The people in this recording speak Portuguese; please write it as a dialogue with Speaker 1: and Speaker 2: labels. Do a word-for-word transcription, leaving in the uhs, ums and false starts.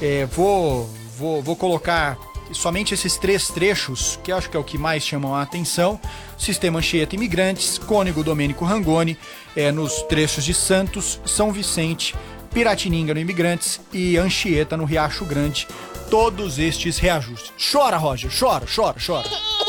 Speaker 1: É, vou, vou, vou colocar somente esses três trechos, que acho que é o que mais chamam a atenção. Sistema Anchieta Imigrantes, Cônego Domênico Rangoni, é, nos trechos de Santos, São Vicente, Piratininga no Imigrantes e Anchieta no Riacho Grande. Todos estes reajustes. Chora, Roger, chora, chora, chora.